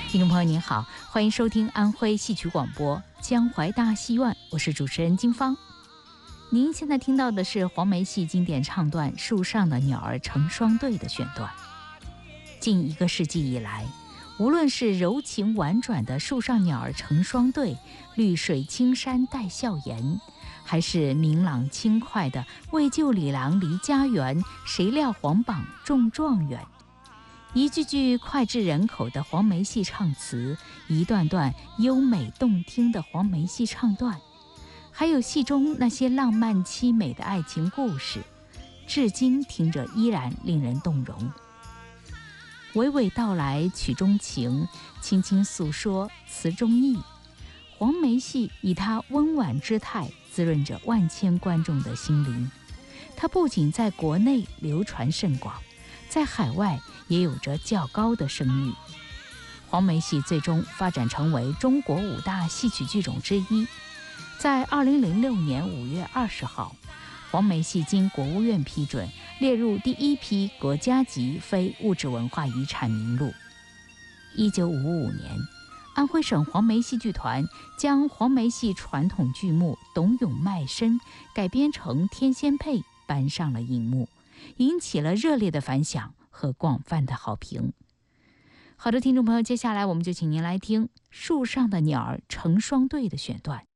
听众朋友您好，欢迎收听安徽戏曲广播江淮大戏院，我是主持人金芳。您现在听到的是黄梅戏经典唱段《树上的鸟儿成双对》的选段。近1个世纪以来，无论是柔情婉转的《树上鸟儿成双对》，绿水青山带笑颜，还是明朗轻快的为救李郎离家园，谁料皇榜中状元，一句句脍炙人口的黄梅戏唱词，一段段优美动听的黄梅戏唱段，还有戏中那些浪漫凄美的爱情故事，至今听着依然令人动容。娓娓道来曲中情，轻轻诉说词中意。黄梅戏以它温婉之态滋润着万千观众的心灵，它不仅在国内流传甚广，在海外也有着较高的声誉。黄梅戏最终发展成为中国5大戏曲剧种之一。在2006年5月20号，黄梅戏经国务院批准，列入第1批国家级非物质文化遗产名录。1955年，安徽省黄梅戏剧团将黄梅戏传统剧目《董永卖身》改编成《天仙配》搬上了荧幕，引起了热烈的反响和广泛的好评。好的，听众朋友，接下来我们就请您来听《树上的鸟儿成双对》的选段。